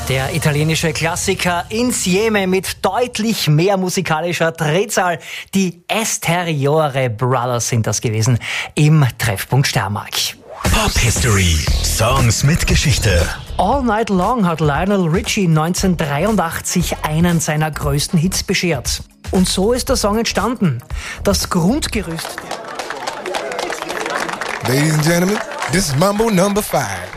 Der italienische Klassiker Insieme mit deutlich mehr musikalischer Drehzahl. Die Esteriore Brothers sind das gewesen im Treffpunkt Steiermark. Pop History. Songs mit Geschichte. All Night Long hat Lionel Richie 1983 einen seiner größten Hits beschert. Und so ist der Song entstanden. Das Grundgerüst. Ladies and gentlemen, this is Mambo number 5.